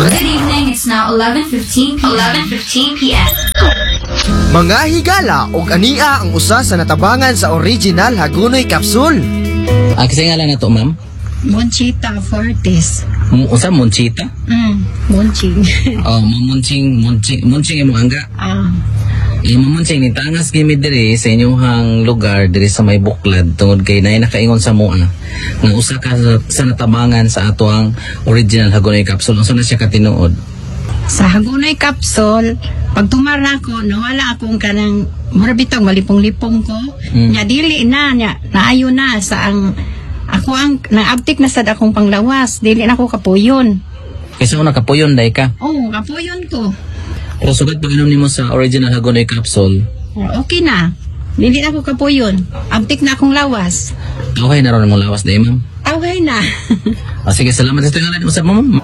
Good evening, it's now 11:15 p.m. Mga higala og ania ang usa sa natabangan sa original Hagonoy Capsule. Kasi nga lang na to, ma'am? Monchita Fortes. Usa, Monchita? Monching. Munching imo angga. Mamunching ni tangas gimi diri sa inyong lugar diri sa may buklad tungod kay nay nakaingon sa mua nga usa ka sa natabangan sa ato ang original Hagonoy Capsule. Unsa na siya katinuod? Sa Hagonoy Capsule, pag tumara ko, nawala akong kanang murabitong malipong-lipong ko. Nya dili na, naayo na sa ang ako ang naabtik na sad akong panglawas. Dili na ako kapuyon. Kaysa una kapuyon day ka. Oo, kapuyon ko. Pero sugad pag inom nimo sa original Hagonoy Capsule, Okay na. Dili na ako kapuyon. Abtik na akong lawas. okay na ron mong lawas day, ma'am. Okay na. Sige, salamat sa tingalan mo sa ma'am.